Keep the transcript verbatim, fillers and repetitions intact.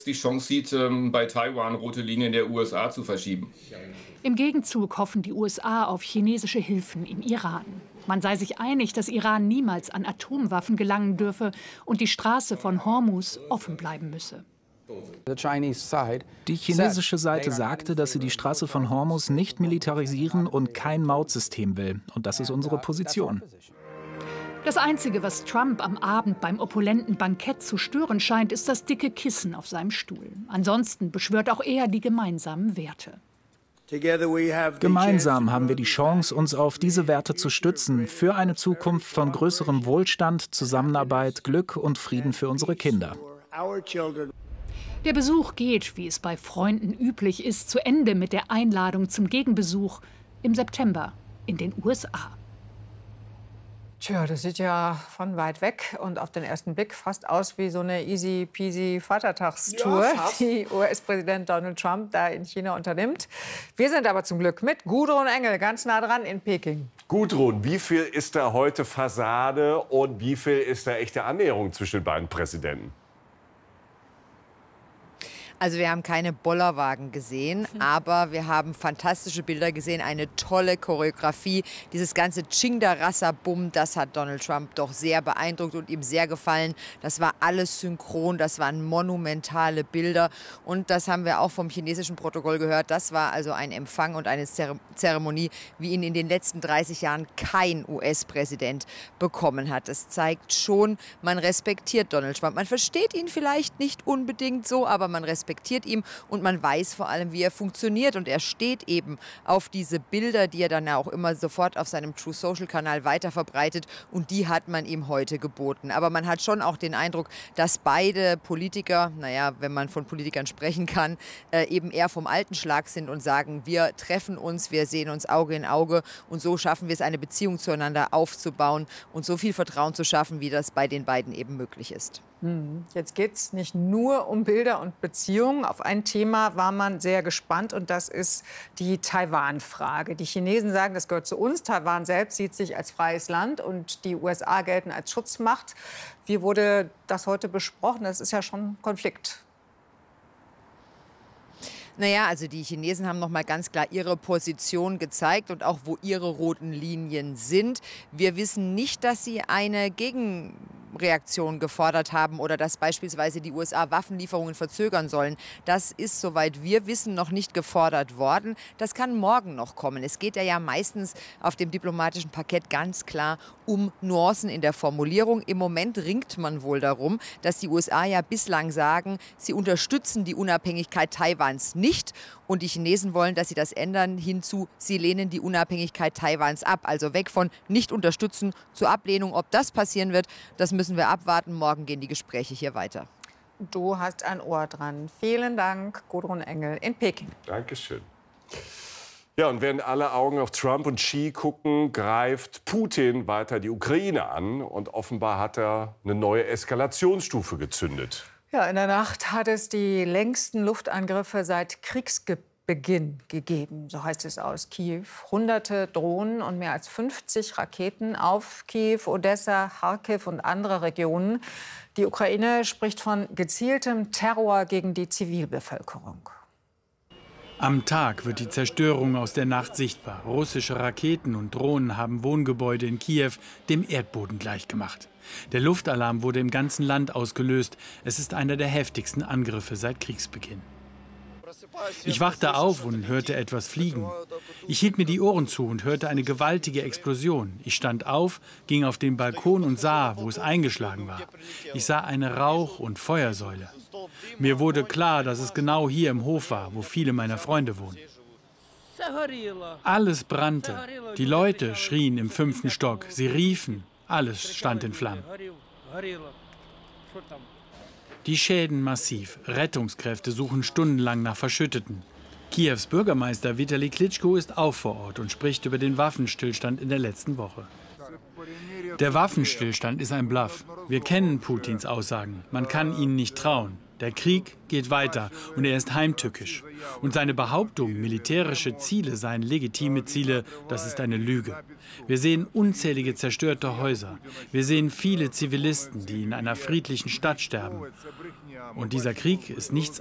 die Chance sieht, ähm, bei Taiwan rote Linien der U S A zu verschieben. Im Gegenzug hoffen die U S A auf chinesische Hilfen im Iran. Man sei sich einig, dass Iran niemals an Atomwaffen gelangen dürfe und die Straße von Hormuz offen bleiben müsse. Die chinesische Seite sagte, dass sie die Straße von Hormuz nicht militarisieren und kein Mautsystem will. Und das ist unsere Position. Das Einzige, was Trump am Abend beim opulenten Bankett zu stören scheint, ist das dicke Kissen auf seinem Stuhl. Ansonsten beschwört auch er die gemeinsamen Werte. Gemeinsam haben wir die Chance, uns auf diese Werte zu stützen, für eine Zukunft von größerem Wohlstand, Zusammenarbeit, Glück und Frieden für unsere Kinder. Der Besuch geht, wie es bei Freunden üblich ist, zu Ende mit der Einladung zum Gegenbesuch im September in den U S A. Tja, das sieht ja von weit weg und auf den ersten Blick fast aus wie so eine easy-peasy Vatertagstour, ja, die U S-Präsident Donald Trump da in China unternimmt. Wir sind aber zum Glück mit Gudrun Engel ganz nah dran in Peking. Gudrun, wie viel ist da heute Fassade und wie viel ist da echte Annäherung zwischen den beiden Präsidenten? Also wir haben keine Bollerwagen gesehen, aber wir haben fantastische Bilder gesehen, eine tolle Choreografie. Dieses ganze Chingda-Rassa-Bum, das hat Donald Trump doch sehr beeindruckt und ihm sehr gefallen. Das war alles synchron, das waren monumentale Bilder. Und das haben wir auch vom chinesischen Protokoll gehört. Das war also ein Empfang und eine Zeremonie, wie ihn in den letzten dreißig Jahren kein U S-Präsident bekommen hat. Das zeigt schon, man respektiert Donald Trump. Man versteht ihn vielleicht nicht unbedingt so, aber man respektiert ihm und man weiß vor allem, wie er funktioniert. Und er steht eben auf diese Bilder, die er dann auch immer sofort auf seinem True Social Kanal weiterverbreitet. Und die hat man ihm heute geboten. Aber man hat schon auch den Eindruck, dass beide Politiker, naja, wenn man von Politikern sprechen kann, äh, eben eher vom alten Schlag sind und sagen, wir treffen uns, wir sehen uns Auge in Auge. Und so schaffen wir es, eine Beziehung zueinander aufzubauen und so viel Vertrauen zu schaffen, wie das bei den beiden eben möglich ist. Jetzt geht es nicht nur um Bilder und Beziehungen. Auf ein Thema war man sehr gespannt, und das ist die Taiwan-Frage. Die Chinesen sagen, das gehört zu uns. Taiwan selbst sieht sich als freies Land und die U S A gelten als Schutzmacht. Wie wurde das heute besprochen? Das ist ja schon ein Konflikt. Naja, also die Chinesen haben noch mal ganz klar ihre Position gezeigt und auch, wo ihre roten Linien sind. Wir wissen nicht, dass sie eine Gegenreaktion gefordert haben oder dass beispielsweise die U S A Waffenlieferungen verzögern sollen. Das ist, soweit wir wissen, noch nicht gefordert worden. Das kann morgen noch kommen. Es geht ja, ja meistens auf dem diplomatischen Parkett ganz klar um Nuancen in der Formulierung. Im Moment ringt man wohl darum, dass die U S A ja bislang sagen, sie unterstützen die Unabhängigkeit Taiwans nicht. Und die Chinesen wollen, dass sie das ändern, hinzu, sie lehnen die Unabhängigkeit Taiwans ab. Also weg von nicht unterstützen zur Ablehnung. Ob das passieren wird, das müssen wir abwarten. Morgen gehen die Gespräche hier weiter. Du hast ein Ohr dran. Vielen Dank, Gudrun Engel in Peking. Dankeschön. Ja, und während alle Augen auf Trump und Xi gucken, greift Putin weiter die Ukraine an. Und offenbar hat er eine neue Eskalationsstufe gezündet. Ja, in der Nacht hat es die längsten Luftangriffe seit Kriegsbeginn gegeben, so heißt es aus Kiew. Hunderte Drohnen und mehr als fünfzig Raketen auf Kiew, Odessa, Kharkiv und andere Regionen. Die Ukraine spricht von gezieltem Terror gegen die Zivilbevölkerung. Am Tag wird die Zerstörung aus der Nacht sichtbar. Russische Raketen und Drohnen haben Wohngebäude in Kiew dem Erdboden gleichgemacht. Der Luftalarm wurde im ganzen Land ausgelöst. Es ist einer der heftigsten Angriffe seit Kriegsbeginn. Ich wachte auf und hörte etwas fliegen. Ich hielt mir die Ohren zu und hörte eine gewaltige Explosion. Ich stand auf, ging auf den Balkon und sah, wo es eingeschlagen war. Ich sah eine Rauch- und Feuersäule. Mir wurde klar, dass es genau hier im Hof war, wo viele meiner Freunde wohnen. Alles brannte. Die Leute schrien im fünften Stock. Sie riefen. Alles stand in Flammen. Die Schäden massiv. Rettungskräfte suchen stundenlang nach Verschütteten. Kiews Bürgermeister Vitali Klitschko ist auch vor Ort und spricht über den Waffenstillstand in der letzten Woche. Der Waffenstillstand ist ein Bluff. Wir kennen Putins Aussagen. Man kann ihnen nicht trauen. Der Krieg geht weiter und er ist heimtückisch. Und seine Behauptung, militärische Ziele seien legitime Ziele, das ist eine Lüge. Wir sehen unzählige zerstörte Häuser. Wir sehen viele Zivilisten, die in einer friedlichen Stadt sterben. Und dieser Krieg ist nichts